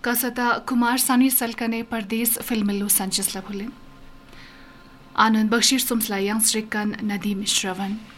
कसता कुमार सानी सलकने परदेश फिल्मिल्लु संचिस्ला भुलिन आनंद बक्षीर सुमस्ला यांग श्रीकन नदीम श्रवण